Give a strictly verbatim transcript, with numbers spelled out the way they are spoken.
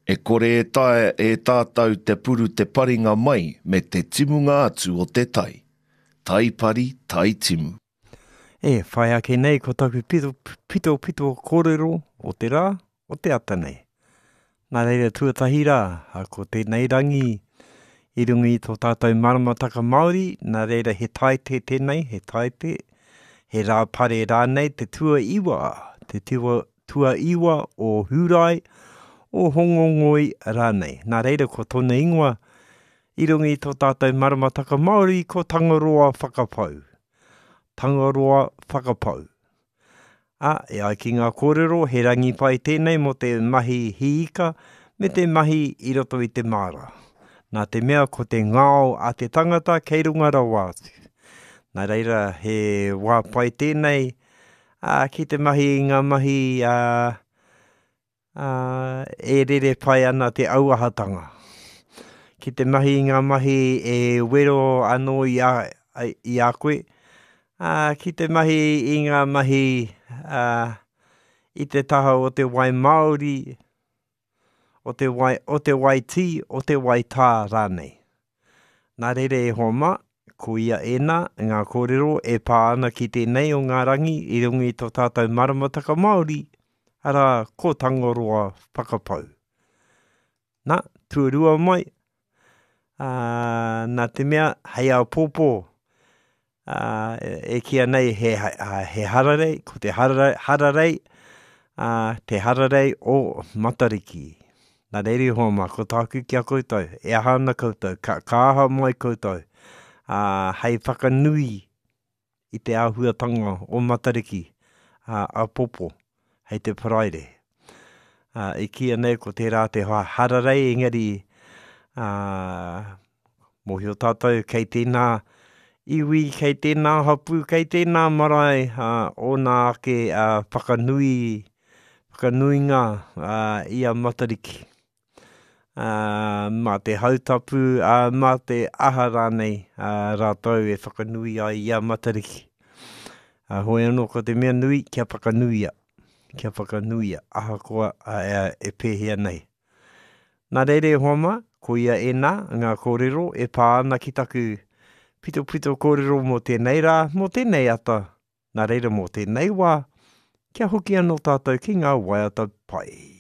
E kore e tae e tātau te puru te paringa mai me te timunga atu o te tai. Tai pari, tai timu. E, whai ake nei ko taku pito pito, pito kōrero o te rā, o te ata nei. Nā reira tuatahi rā, a ko tēnei rangi i rungi i tō tātou maramataka Māori, nā reira he taite tēnei, he taite, he rā pare rā nei, te tua iwa, te tua, tua iwa o Hurai, o Hongongoi rānei. Nā reira ko tōna ingoa, i rungi i tō tātou maramataka Māori, ko tangaroa whakapau. Tangaroa whakapau. A, e ai ki ngā kōrero, he rangi pai tēnei mo te mahi hiika, me te mahi i roto i te māra. Nā te mea ko te ngāo a te tangata kei runga rawa atu. Nā reira he wā pai tēnei, a, ki te mahi i ngā mahi a, a, e rere pai ana te auahatanga. Ki te mahi i ngā mahi e wero anō i a, i a koe, a, ki te mahi i ngā mahi a, i te taha o te wai Māori, o te wai, o te wai tī, o te wai tā rānei. Nā reire e homa, ko ia ena, ngā kōrero e pā ana ki tēnei o ngā rangi i rungi tō tātou maramataka Māori, ara ko tangaroa whakapau. Nā, tuarua mai, uh, nā te mea, hei au pōpō, uh, e kia nei he, uh, he hararei, ko te hararei, hararei uh, te hararei o Matariki. Nā reiri homa, ko tāku kia koutou, e ahana koutou, ka, ka aha mai koutou, uh, hei whakanui i te āhuatanga o Matariki, uh, a popo, hei te paraire. Uh, I kia nei ko te rā te hararei, engari, uh, mohi o tātou, kei tēnā iwi, kei tēnā hapu, kei tēnā marae, uh, o nā ake uh, whakanui, whakanuinga uh, i a Matariki. Uh, mā te hautapu, uh, mā te aha rānei uh, rātou e whakanui ai i a Matariki. Uh, hoi anō ko te mea nui, kia whakanuia, kia whakanuia, aha koa uh, e pēhea nei. Nā reire homa, ko ia e nā, ngā kōrero, e pā ana ki taku pito pito kōrero mō tēnei rā, mō tēnei ata, nā reire mō tēnei wā, kia hoki anō tātou ki ngā waiata pai.